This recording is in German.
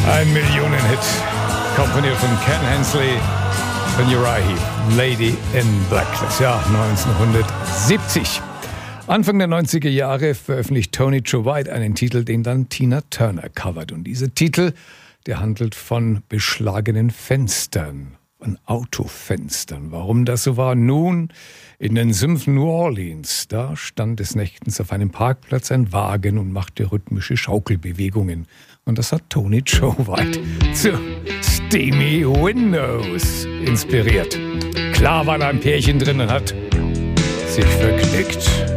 Ein Millionenhit, komponiert von Ken Hensley, von Uriah Heep, Lady in Black, das Jahr 1970. Anfang der 90er Jahre veröffentlicht Tony Joe White einen Titel, den dann Tina Turner covert. Und dieser Titel, der handelt von beschlagenen Fenstern, von Autofenstern. Warum das so war? Nun, in den Sümpfen New Orleans, da stand des Nächtens auf einem Parkplatz ein Wagen und machte rhythmische Schaukelbewegungen. Und das hat Tony Joe White zu Steamy Windows inspiriert. Klar war da ein Pärchen drin und hat sich verknickt.